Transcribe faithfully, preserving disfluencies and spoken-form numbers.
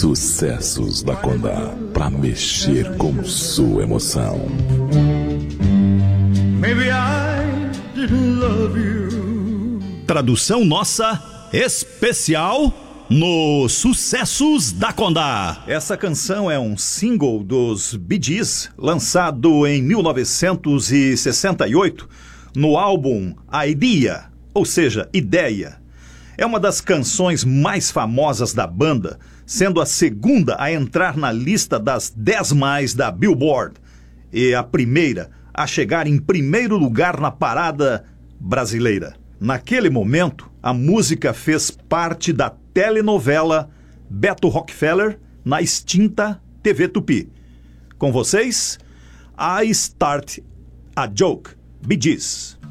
Sucessos da Condá, pra mexer com sua emoção. Maybe I didn't love you. Tradução nossa especial no Sucessos da Condá. Essa canção é um single dos Bee Gees, lançado em mil novecentos e sessenta e oito no álbum Idea, ou seja, Ideia. É uma das canções mais famosas da banda, sendo a segunda a entrar na lista das dez mais da Billboard e a primeira a chegar em primeiro lugar na parada brasileira. Naquele momento, a música fez parte da telenovela Beto Rockefeller na extinta T V Tupi. Com vocês, I Start a Joke, Bee Gees.